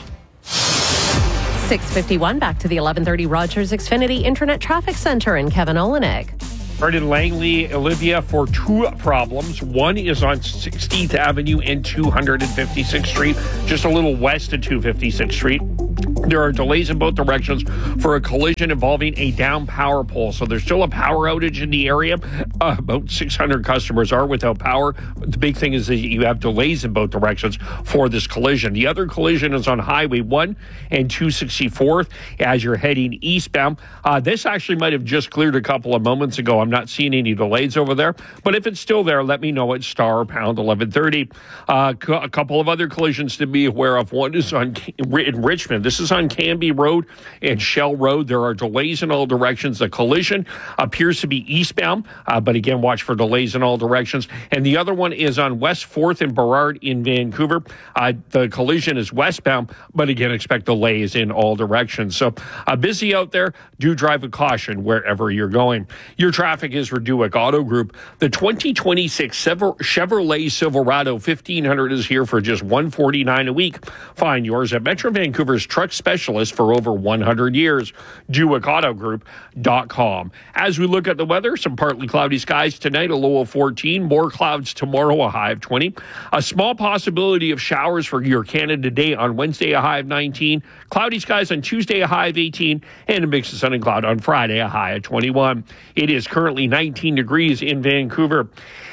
six fifty-one, back to the eleven thirty Rogers Xfinity Internet Traffic Center in Kevin Olenek. Right in Langley, Olivia, for two problems. One is on sixteenth Avenue and two hundred fifty-sixth Street, just a little west of two hundred fifty-sixth Street. There are delays in both directions for a collision involving a down power pole. So there's still a power outage in the area. Uh, about six hundred customers are without power. But the big thing is that you have delays in both directions for this collision. The other collision is on Highway one and two sixty-fourth as you're heading eastbound. Uh, this actually might have just cleared a couple of moments ago. I'm not seeing any delays over there. But if it's still there, let me know at star pound eleven thirty. Uh, a couple of other collisions to be aware of. One is on in Richmond. This is on Canby Road and Shell Road. There are delays in all directions. The collision appears to be eastbound, uh, but again, watch for delays in all directions. And the other one is on West fourth and Burrard in Vancouver. Uh, the collision is westbound, but again, expect delays in all directions. So uh, busy out there. Do drive with caution wherever you're going. Your traffic is for Duick Auto Group. The twenty twenty-six Chevrolet Silverado fifteen hundred is here for just one hundred forty-nine dollars a week. Find yours at Metro Vancouver's truck specialist for over one hundred years. Duick Auto Group dot com. As we look at the weather, some partly cloudy skies tonight, a low of fourteen. More clouds tomorrow, a high of twenty. A small possibility of showers for your Canada Day on Wednesday, a high of nineteen. Cloudy skies on Tuesday, a high of eighteen. And a mix of sun and cloud on Friday, a high of twenty-one. It is currently nineteen degrees in Vancouver.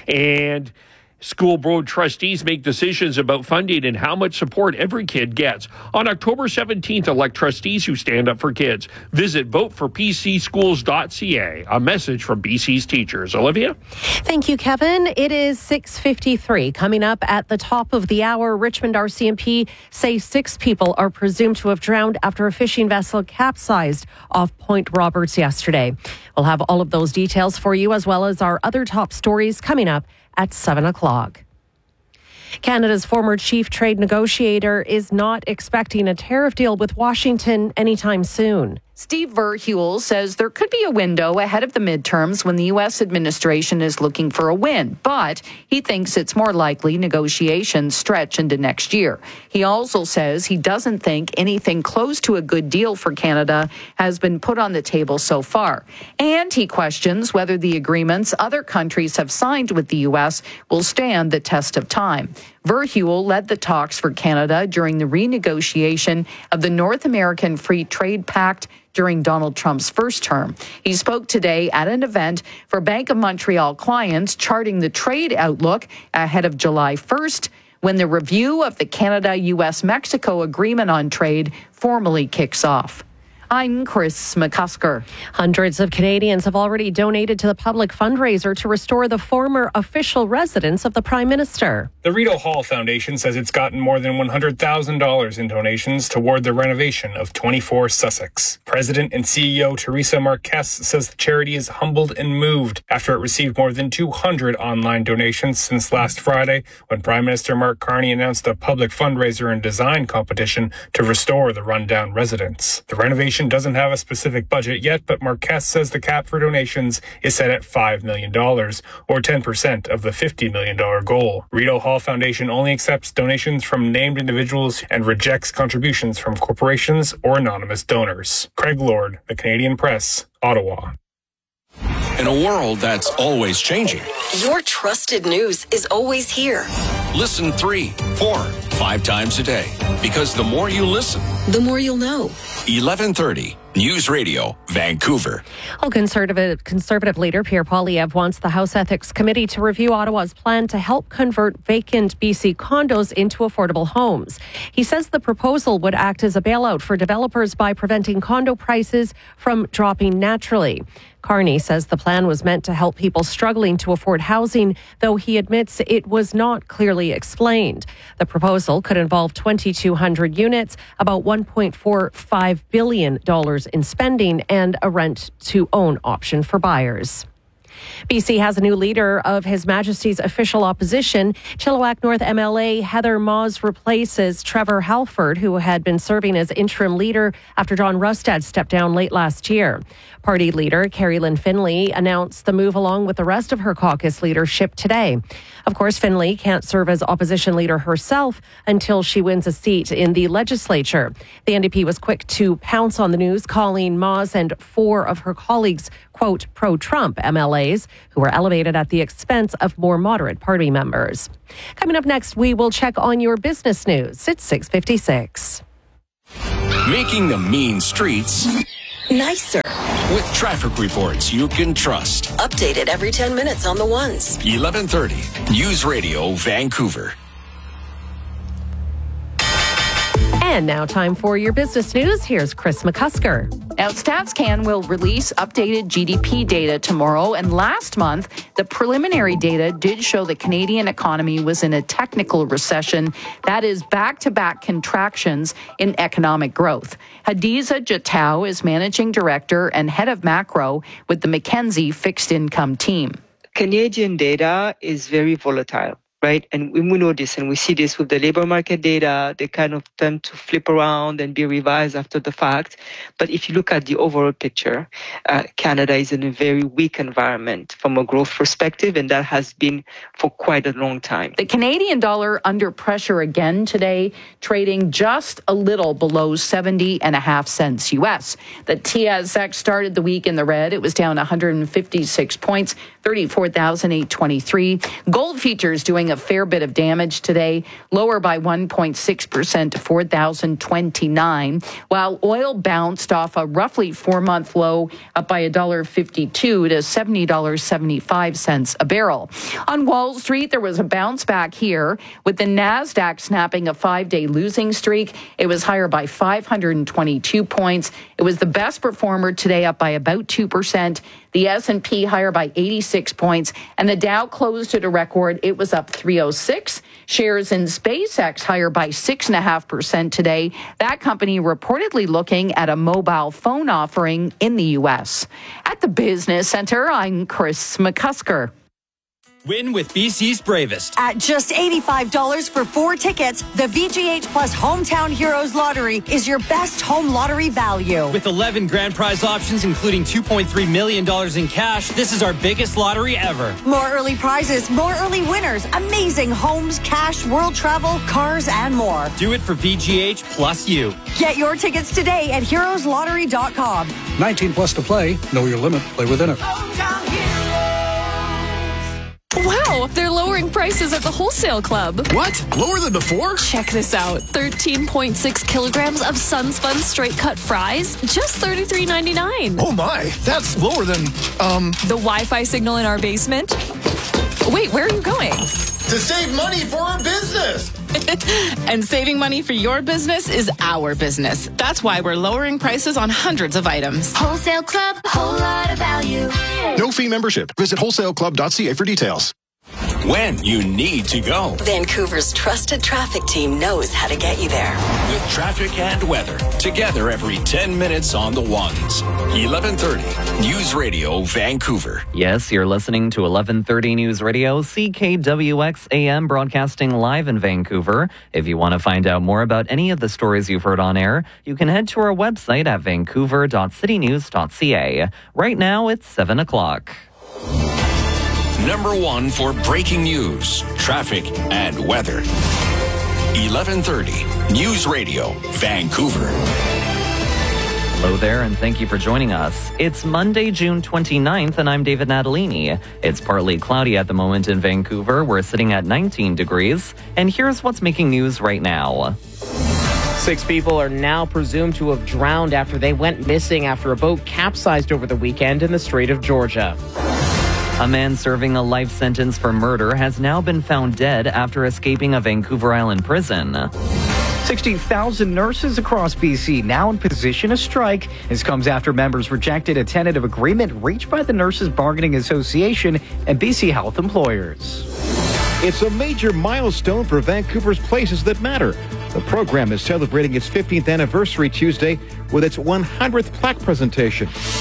And school board trustees make decisions about funding and how much support every kid gets. On October seventeenth, elect trustees who stand up for kids. Visit vote for p c schools dot c a. A message from B C's teachers. Olivia? Thank you, Kevin. It is six fifty-three. Coming up at the top of the hour, Richmond R C M P say six people are presumed to have drowned after a fishing vessel capsized off Point Roberts yesterday. We'll have all of those details for you, as well as our other top stories coming up at seven o'clock. Canada's former chief trade negotiator is not expecting a tariff deal with Washington anytime soon. Steve Verheuel says there could be a window ahead of the midterms when the U S administration is looking for a win, but he thinks it's more likely negotiations stretch into next year. He also says he doesn't think anything close to a good deal for Canada has been put on the table so far. And he questions whether the agreements other countries have signed with the U S will stand the test of time. Verheuel led the talks for Canada during the renegotiation of the North American Free Trade Pact during Donald Trump's first term. He spoke today at an event for Bank of Montreal clients, charting the trade outlook ahead of July first, when the review of the Canada-U S Mexico Agreement on Trade formally kicks off. I'm Chris McCusker. Hundreds of Canadians have already donated to the public fundraiser to restore the former official residence of the Prime Minister. The Rideau Hall Foundation says it's gotten more than one hundred thousand dollars in donations toward the renovation of twenty-four Sussex. President and C E O Teresa Marquez says the charity is humbled and moved after it received more than two hundred online donations since last Friday, when Prime Minister Mark Carney announced a public fundraiser and design competition to restore the rundown residence. The renovation doesn't have a specific budget yet, but Marquez says the cap for donations is set at five million dollars, or ten percent of the fifty million dollars goal. Rideau Hall Foundation only accepts donations from named individuals and rejects contributions from corporations or anonymous donors. Craig Lord, The Canadian Press, Ottawa. In a world that's always changing, Your trusted news is always here. listen three, four, five times a day. Because the more you listen, The more you'll know. eleven thirty News Radio, Vancouver. Well, conservative conservative leader Pierre Poilievre wants the House Ethics Committee to review Ottawa's plan to help convert vacant B C condos into affordable homes. He says the proposal would act as a bailout for developers by preventing condo prices from dropping naturally. Carney says the plan was meant to help people struggling to afford housing, though he admits it was not clearly explained. The proposal could involve twenty-two hundred units, about one point four five billion dollars in spending, and a rent-to-own option for buyers. B C has a new leader of His Majesty's official opposition. Chilliwack North M L A Heather Maws replaces Trevor Halford, who had been serving as interim leader after John Rustad stepped down late last year. Party leader Carrie Lynn Finlay announced the move along with the rest of her caucus leadership today. Of course, Finlay can't serve as opposition leader herself until she wins a seat in the legislature. The N D P was quick to pounce on the news, calling Maws and four of her colleagues, quote, pro-Trump M L As, who were elevated at the expense of more moderate party members. Coming up next, we will check on your business news. It's six fifty-six. Making the mean streets nicer with traffic reports you can trust. Updated every ten minutes on the ones. eleven thirty News Radio Vancouver. And now time for your business news. Here's Chris McCusker. Now, StatsCan will release updated G D P data tomorrow. And last month, the preliminary data did show the Canadian economy was in a technical recession. That is back-to-back contractions in economic growth. Hadiza Jatau is managing director and head of macro with the Mackenzie Fixed Income team. Canadian data is very volatile. Right. And we know this, and we see this with the labor market data. They kind of tend to flip around and be revised after the fact. But if you look at the overall picture, uh, Canada is in a very weak environment from a growth perspective, and that has been for quite a long time. The Canadian dollar under pressure again today, trading just a little below seventy and a half cents U S. The T S X started the week in the red. It was down one hundred fifty-six points, thirty-four thousand eight hundred twenty-three. Gold futures doing a fair bit of damage today, lower by one point six percent to four thousand twenty-nine, while oil bounced off a roughly four-month low up by one dollar fifty-two to seventy dollars and seventy-five cents a barrel. On Wall Street, there was a bounce back here with the NASDAQ snapping a five-day losing streak. It was higher by five hundred twenty-two points. It was the best performer today, up by about two percent. The S and P higher by eighty-six points, and the Dow closed at a record. It was up three oh six. Shares in SpaceX higher by six point five percent today. That company reportedly looking at a mobile phone offering in the U S. At the Business Center, I'm Chris McCusker. Win with B C's Bravest. At just eighty-five dollars for four tickets, the V G H Plus Hometown Heroes Lottery is your best home lottery value. With eleven grand prize options, including two point three million dollars in cash, this is our biggest lottery ever. More early prizes, more early winners, amazing homes, cash, world travel, cars, and more. Do it for V G H plus you. Get your tickets today at heroes lottery dot com. nineteen plus to play. Know your limit. Play within it. Wow, they're lowering prices at the Wholesale Club. What? Lower than before? Check this out. thirteen point six kilograms of Sunspun straight cut fries, just thirty-three ninety-nine. Oh my, that's lower than, um... the Wi-Fi signal in our basement? Wait, where are you going? To save money for our business! And saving money for your business is our business. That's why we're lowering prices on hundreds of items. Wholesale Club, whole lot of value. No fee membership. Visit wholesale club dot c a for details. When you need to go. Vancouver's trusted traffic team knows how to get you there. With traffic and weather. Together every ten minutes on the ones. eleven thirty News Radio Vancouver. Yes, you're listening to eleven thirty News Radio, C K W X A M, broadcasting live in Vancouver. If you want to find out more about any of the stories you've heard on air, you can head to our website at vancouver dot city news dot c a. Right now, it's seven o'clock. Number one for breaking news, traffic, and weather. eleven thirty News Radio, Vancouver. Hello there, and thank you for joining us. It's Monday, June twenty-ninth, and I'm David Natalini. It's partly cloudy at the moment in Vancouver. We're sitting at nineteen degrees, and here's what's making news right now. Six people are now presumed to have drowned after they went missing after a boat capsized over the weekend in the Strait of Georgia. A man serving a life sentence for murder has now been found dead after escaping a Vancouver Island prison. sixty thousand nurses across B C now in position to strike. This comes after members rejected a tentative agreement reached by the Nurses Bargaining Association and B C Health employers. It's a major milestone for Vancouver's Places That Matter. The program is celebrating its fifteenth anniversary Tuesday with its one hundredth plaque presentation.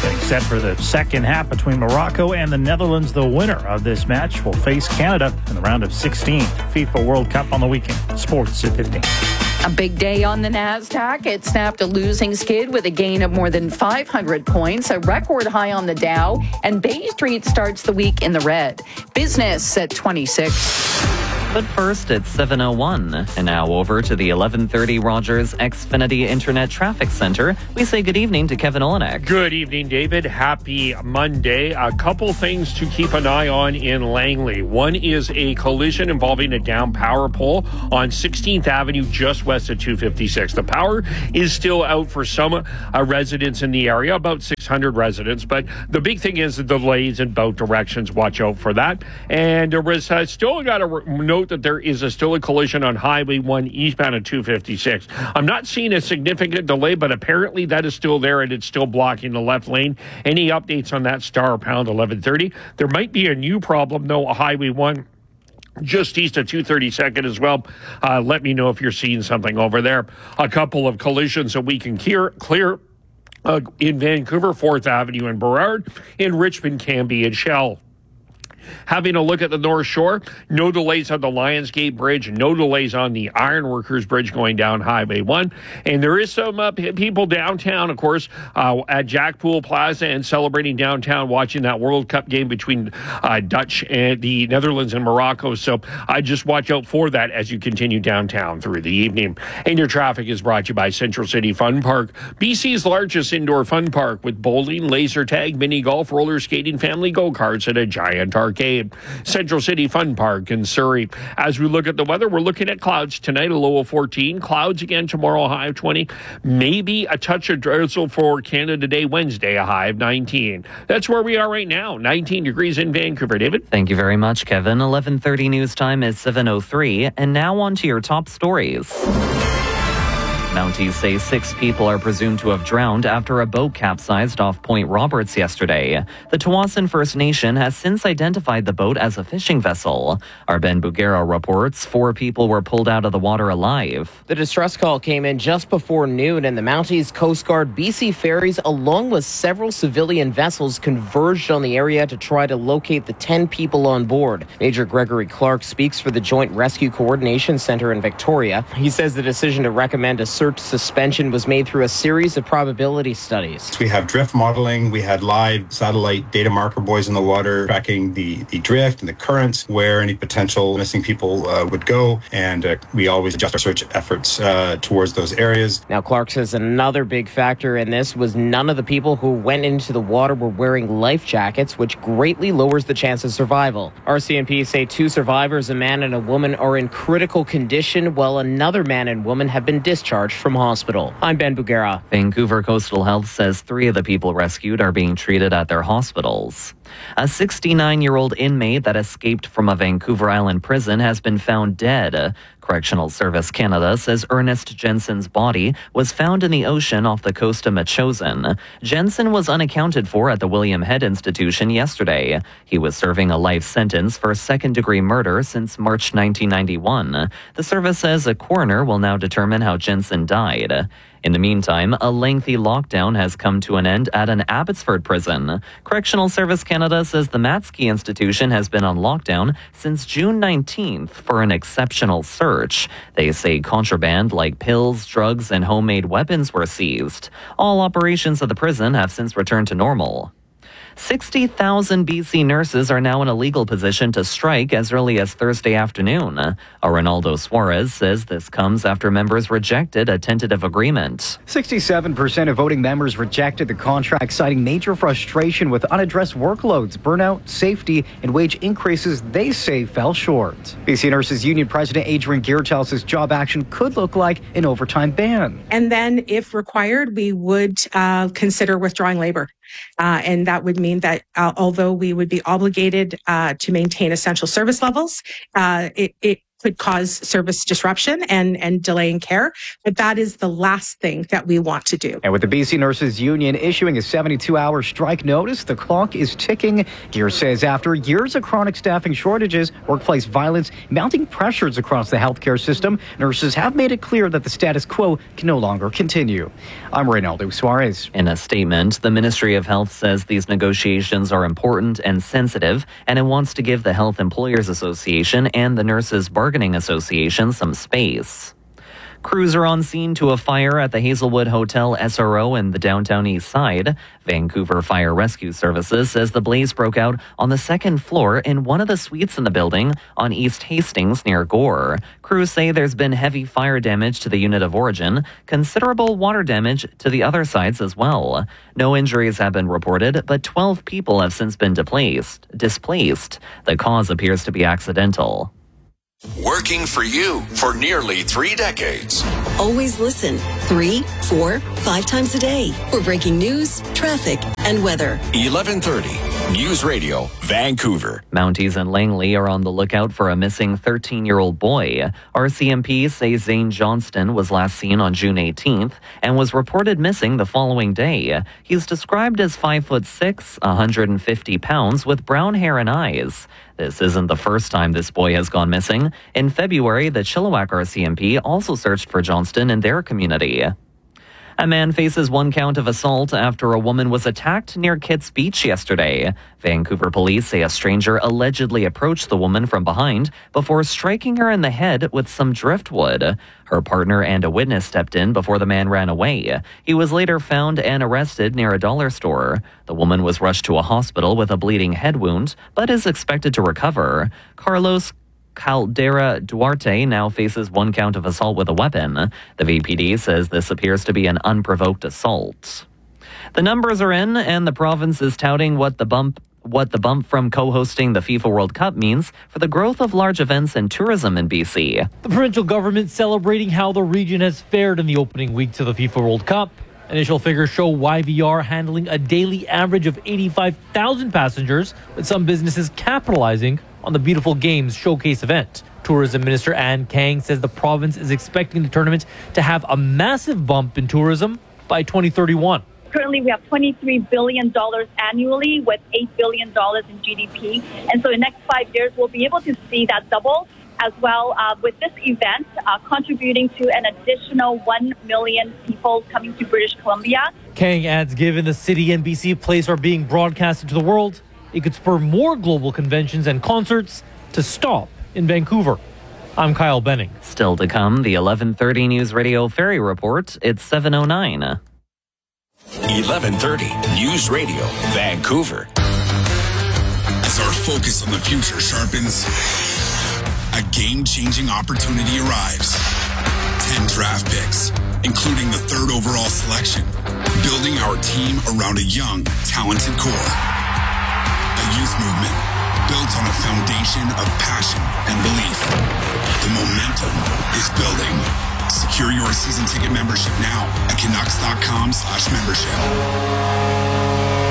Set for the second half between Morocco and the Netherlands. The winner of this match will face Canada in the round of sixteen. FIFA World Cup on the weekend. Sports at fifteen. A big day on the NASDAQ. It snapped a losing skid with a gain of more than five hundred points, a record high on the Dow, and Bay Street starts the week in the red. Business at twenty-six. But first, it's seven oh one. And now over to the eleven thirty Rogers Xfinity Internet Traffic Center. We say good evening to Kevin Olenek. Good evening, David. Happy Monday. A couple things to keep an eye on in Langley. One is a collision involving a down power pole on sixteenth Avenue, just west of two fifty-six. The power is still out for some uh, residents in the area, about six hundred residents. But the big thing is the delays in both directions. Watch out for that. And there was uh, still got to re- note that there is a, still a collision on Highway one eastbound at two fifty-six. I'm not seeing a significant delay, but apparently that is still there and it's still blocking the left lane. Any updates on that, star pound eleven thirty? There might be a new problem, though, Highway one just east of two thirty-second as well. Uh, let me know if you're seeing something over there. A couple of collisions that we can clear, clear uh, in Vancouver, fourth Avenue and Burrard, in Richmond, Cambie and Shell. Having a look at the North Shore, no delays on the Lionsgate Bridge, no delays on the Ironworkers Bridge going down Highway one. And there is some uh, p- people downtown, of course, uh, at Jackpool Plaza and celebrating downtown, watching that World Cup game between uh, Dutch and the Netherlands and Morocco. So I uh, just watch out for that as you continue downtown through the evening. And your traffic is brought to you by Central City Fun Park, B C's largest indoor fun park with bowling, laser tag, mini golf, roller skating, family go-karts, and a giant arcade. Central City Fun Park in Surrey. As we look at the weather, we're looking at clouds tonight, a low of fourteen. Clouds again tomorrow, a high of twenty. Maybe a touch of drizzle for Canada Day Wednesday, a high of nineteen. That's where we are right now, nineteen degrees in Vancouver. David? Thank you very much, Kevin. eleven thirty news time is seven oh three. And now on to your top stories. Mounties say six people are presumed to have drowned after a boat capsized off Point Roberts yesterday. The Tawasin First Nation has since identified the boat as a fishing vessel. Our Ben Bugera reports four people were pulled out of the water alive. The distress call came in just before noon, and the Mounties, Coast Guard, B C Ferries, along with several civilian vessels, converged on the area to try to locate the ten people on board. Major Gregory Clark speaks for the Joint Rescue Coordination Center in Victoria. He says the decision to recommend a search suspension was made through a series of probability studies. We have drift modeling. We had live satellite data marker buoys in the water tracking the, the drift and the currents, where any potential missing people uh, would go. And uh, we always adjust our search efforts uh, towards those areas. Now, Clark says another big factor in this was none of the people who went into the water were wearing life jackets, which greatly lowers the chance of survival. R C M P say two survivors, a man and a woman, are in critical condition, while another man and woman have been discharged from hospital. I'm Ben Bugera. Vancouver Coastal Health says three of the people rescued are being treated at their hospitals. A sixty-nine-year-old inmate that escaped from a Vancouver Island prison has been found dead. Correctional Service Canada says Ernest Jensen's body was found in the ocean off the coast of Metchosin. Jensen was unaccounted for at the William Head Institution yesterday. He was serving a life sentence for second-degree murder since March nineteen ninety-one. The service says a coroner will now determine how Jensen died. In the meantime, a lengthy lockdown has come to an end at an Abbotsford prison. Correctional Service Canada says the Matsky Institution has been on lockdown since June nineteenth for an exceptional search. They say contraband like pills, drugs, and homemade weapons were seized. All operations of the prison have since returned to normal. sixty thousand B C nurses are now in a legal position to strike as early as Thursday afternoon. Ronaldo Suarez says this comes after members rejected a tentative agreement. sixty-seven percent of voting members rejected the contract, citing major frustration with unaddressed workloads, burnout, safety, and wage increases they say fell short. B C Nurses Union President Adrian Geertel says job action could look like an overtime ban. And then, if required, we would uh, consider withdrawing labor. Uh, and that would mean that uh, although we would be obligated uh, to maintain essential service levels, uh, it, it could cause service disruption and, and delay in care. But that is the last thing that we want to do. And with the B C Nurses Union issuing a seventy-two hour strike notice, the clock is ticking. Gear says after years of chronic staffing shortages, workplace violence, mounting pressures across the healthcare system, nurses have made it clear that the status quo can no longer continue. I'm Reynaldo Suarez. In a statement, the Ministry of Health says these negotiations are important and sensitive, and it wants to give the Health Employers Association and the Nurses Bargaining Association some space. Crews are on scene to a fire at the Hazelwood Hotel S R O in the downtown east side. Vancouver Fire Rescue Services says the blaze broke out on the second floor in one of the suites in the building on East Hastings near Gore. Crews say there's been heavy fire damage to the unit of origin, considerable water damage to the other sides as well. No injuries have been reported, but twelve people have since been displaced. displaced. The cause appears to be accidental. Working for you for nearly three decades. Always listen three, four, five times a day for breaking news, traffic, and weather. eleven thirty News Radio, Vancouver. Mounties and Langley are on the lookout for a missing thirteen-year-old boy. R C M P say Zane Johnston was last seen on June eighteenth and was reported missing the following day. He's described as five foot six, one hundred fifty pounds, with brown hair and eyes. This isn't the first time this boy has gone missing. In February, the Chilliwack R C M P also searched for Johnston in their community. A man faces one count of assault after a woman was attacked near Kitts Beach yesterday. Vancouver police say a stranger allegedly approached the woman from behind before striking her in the head with some driftwood. Her partner and a witness stepped in before the man ran away. He was later found and arrested near a dollar store. The woman was rushed to a hospital with a bleeding head wound, but is expected to recover. Carlos Caldera Duarte now faces one count of assault with a weapon. The V P D says this appears to be an unprovoked assault. The numbers are in, and the province is touting what the bump what the bump from co-hosting the FIFA World Cup means for the growth of large events and tourism in B C. The provincial government celebrating how the region has fared in the opening weeks of the FIFA World Cup. Initial figures show Y V R handling a daily average of eighty-five thousand passengers, with some businesses capitalizing on the beautiful games showcase event. Tourism Minister Ann Kang says the province is expecting the tournament to have a massive bump in tourism by twenty thirty-one. Currently, we have twenty-three billion dollars annually with eight billion dollars in G D P. And so in the next five years, we'll be able to see that double as well, uh, with this event uh, contributing to an additional one million people coming to British Columbia. Kang adds, given the city and B C plays are being broadcasted to the world, it could spur more global conventions and concerts to stop in Vancouver. I'm Kyle Benning. Still to come, the eleven thirty News Radio Ferry Report. It's seven oh nine. eleven thirty News Radio, Vancouver. As our focus on the future sharpens, a game-changing opportunity arrives. ten draft picks, including the third overall selection. Building our team around a young, talented core. A youth movement built on a foundation of passion and belief. The momentum is building. Secure your season ticket membership now at Canucks.com slash membership.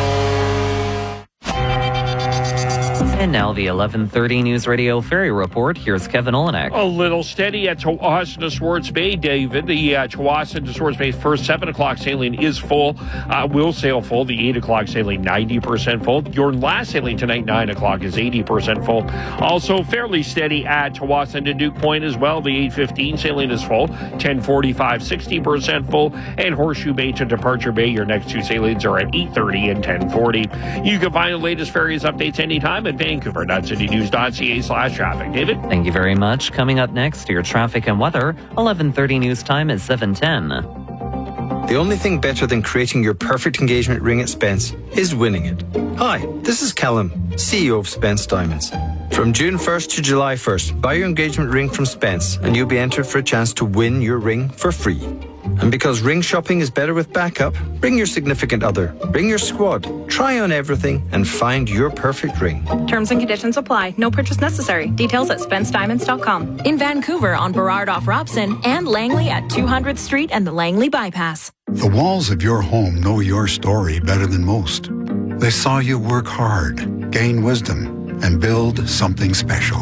And now the eleven thirty News Radio Ferry Report. Here's Kevin Olenek. A little steady at Tsawwassen to Swartz Bay, David. The uh, Tsawwassen to Swartz Bay first seven o'clock sailing is full. Uh, will sail full. The eight o'clock sailing ninety percent full. Your last sailing tonight, nine o'clock, is eighty percent full. Also fairly steady at Tsawwassen to Duke Point as well. The eight fifteen sailing is full. ten forty-five, sixty percent full. And Horseshoe Bay to Departure Bay, your next two sailings are at eight thirty and ten forty. You can find the latest ferries updates anytime at Vancouver.citynews.ca slash traffic. David? Thank you very much. Coming up next, your traffic and weather. eleven thirty news time is seven ten. The only thing better than creating your perfect engagement ring at Spence is winning it. Hi, this is Callum, C E O of Spence Diamonds. From June first to July first, buy your engagement ring from Spence and you'll be entered for a chance to win your ring for free. And because ring shopping is better with backup, bring your significant other, bring your squad, try on everything and find your perfect ring. Terms and conditions apply. No purchase necessary. Details at spence diamonds dot com. In Vancouver on Burrard off Robson and Langley at two hundredth Street and the Langley Bypass. The walls of your home know your story better than most. They saw you work hard, gain wisdom, and build something special.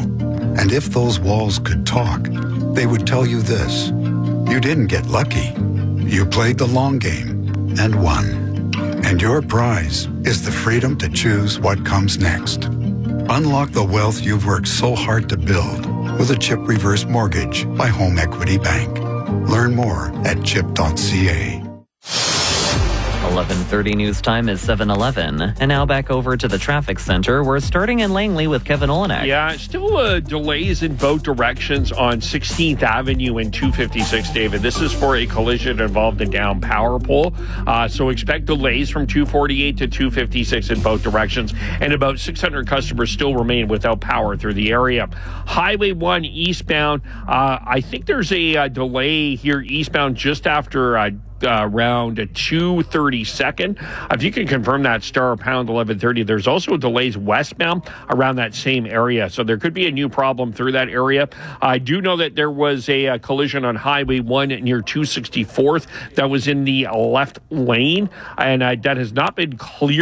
And if those walls could talk, they would tell you this. You didn't get lucky. You played the long game and won. And your prize is the freedom to choose what comes next. Unlock the wealth you've worked so hard to build with a CHIP reverse mortgage by Home Equity Bank. Learn more at chip dot c a. eleven thirty news time is seven eleven. And now back over to the traffic center. We're starting in Langley with Kevin Olenek. Yeah, still uh, delays in both directions on sixteenth Avenue and two fifty-six, David. This is for a collision involved a down power pole. Uh, so expect delays from two forty-eight to two fifty-six in both directions. And about six hundred customers still remain without power through the area. Highway one eastbound, uh, I think there's a uh, delay here eastbound just after uh, Uh, around two thirty-second. If you can confirm that, star pound eleven thirty. There's also delays westbound around that same area, so there could be a new problem through that area. I do know that there was a, a collision on Highway one near two sixty-fourth that was in the left lane, and uh, that has not been cleared.